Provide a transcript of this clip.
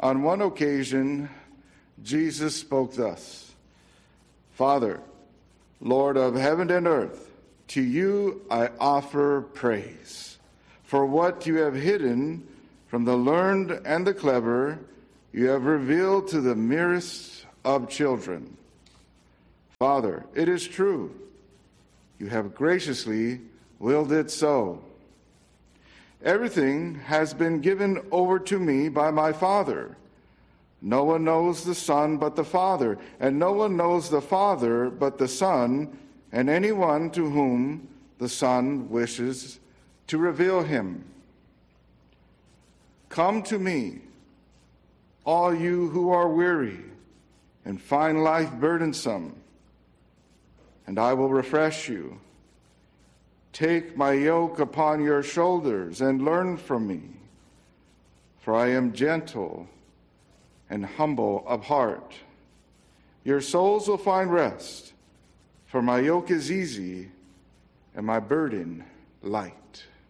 On one occasion, Jesus spoke thus, "Father, Lord of heaven and earth, to you I offer praise. For what you have hidden from the learned and the clever, you have revealed to the merest of children. Father, it is true. You have graciously willed it so. Everything has been given over to me by my Father. No one knows the Son but the Father, and no one knows the Father but the Son, and anyone to whom the Son wishes to reveal him. Come to me, all you who are weary and find life burdensome, and I will refresh you. Take my yoke upon your shoulders and learn from me, for I am gentle and humble of heart. Your souls will find rest, for my yoke is easy and my burden light."